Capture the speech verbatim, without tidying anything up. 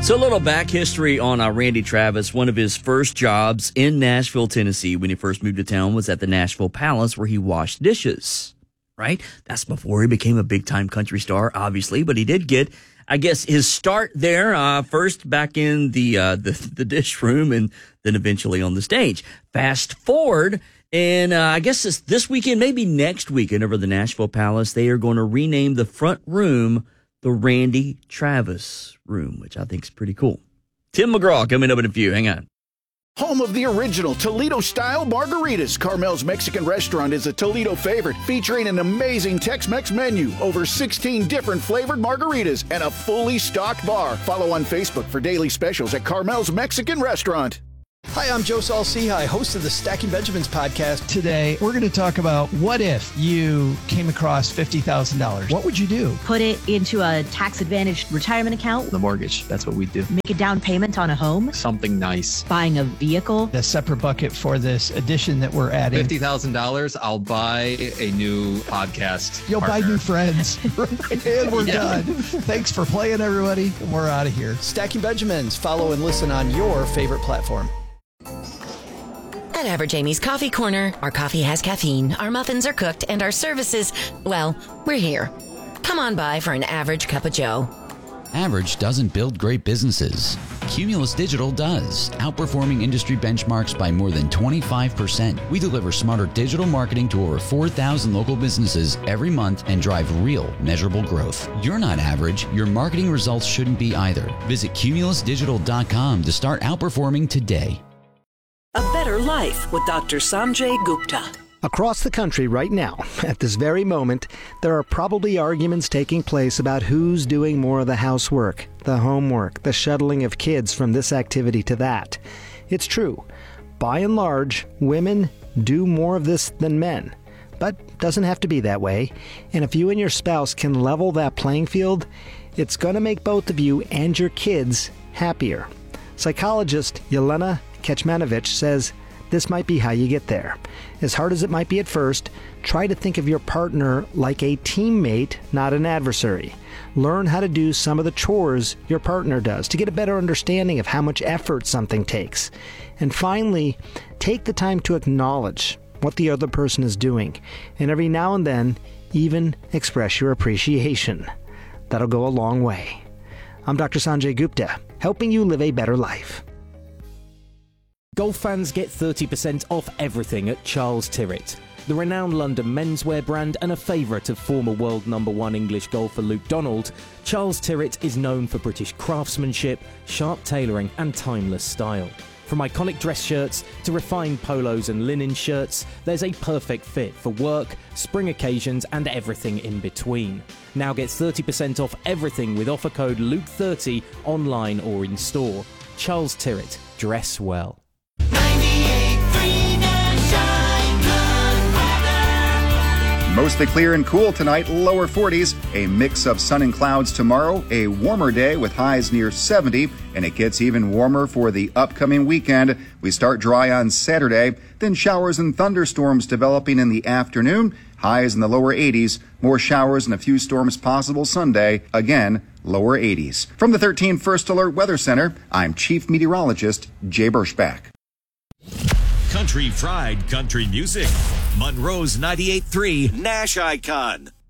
So a little back history on uh, Randy Travis. One of his first jobs in Nashville, Tennessee, when he first moved to town, was at the Nashville Palace, where he washed dishes, right? That's before he became a big-time country star, obviously, but he did get, I guess, his start there, uh, first back in the, uh, the the dish room and then eventually on the stage. Fast forward, and uh, I guess this, this weekend, maybe next weekend over the Nashville Palace, they are going to rename the front room the Randy Travis Room, which I think is pretty cool. Tim McGraw coming up in a few. Hang on. Home of the original Toledo-style margaritas, Carmel's Mexican Restaurant is a Toledo favorite, featuring an amazing Tex-Mex menu, over sixteen different flavored margaritas, and a fully stocked bar. Follow on Facebook for daily specials at Carmel's Mexican Restaurant. Hi, I'm Joe Saul-Sehy, host of the Stacking Benjamins podcast. Today, we're going to talk about what if you came across fifty thousand dollars. What would you do? Put it into a tax-advantaged retirement account. The mortgage, that's what we do. Make a down payment on a home. Something nice. Buying a vehicle. A separate bucket for this addition that we're adding. fifty thousand dollars, I'll buy a new podcast You'll partner. buy new friends. And we're Yeah. done. Thanks for playing, everybody. We're out of here. Stacking Benjamins. Follow and listen on your favorite platform. At Average Amy's Coffee Corner, our coffee has caffeine, our muffins are cooked, and our services, well, we're here. Come on by for an average cup of joe. Average doesn't build great businesses. Cumulus Digital does, outperforming industry benchmarks by more than twenty-five percent. We deliver smarter digital marketing to over four thousand local businesses every month and drive real, measurable growth. You're not average. Your marketing results shouldn't be either. Visit cumulus digital dot com to start outperforming today. A better life with Doctor Sanjay Gupta. Across the country right now, at this very moment, there are probably arguments taking place about who's doing more of the housework, the homework, the shuttling of kids from this activity to that. It's true. By and large, women do more of this than men. But it doesn't have to be that way. And if you and your spouse can level that playing field, it's going to make both of you and your kids happier. Psychologist Yelena Kecmanovic says this might be how you get there. As hard as it might be at first, try to think of your partner like a teammate, not an adversary. Learn how to do some of the chores your partner does to get a better understanding of how much effort something takes. And finally, take the time to acknowledge what the other person is doing, and every now and then, even express your appreciation. That'll go a long way. I'm Doctor Sanjay Gupta, helping you live a better life. Golf fans get thirty percent off everything at Charles Tyrwhitt. The renowned London menswear brand and a favourite of former world number one English golfer Luke Donald, Charles Tyrwhitt is known for British craftsmanship, sharp tailoring and timeless style. From iconic dress shirts to refined polos and linen shirts, there's a perfect fit for work, spring occasions and everything in between. Now get thirty percent off everything with offer code Luke thirty online or in store. Charles Tyrwhitt, dress well. Mostly clear and cool tonight, lower forties. A mix of sun and clouds tomorrow. A warmer day with highs near seventy. And it gets even warmer for the upcoming weekend. We start dry on Saturday. Then showers and thunderstorms developing in the afternoon. Highs in the lower eighties. More showers and a few storms possible Sunday. Again, lower eighties. From the thirteen First Alert Weather Center, I'm Chief Meteorologist Jay Berschbach. Country Fried Country Music. Monroe's ninety-eight point three Nash Icon.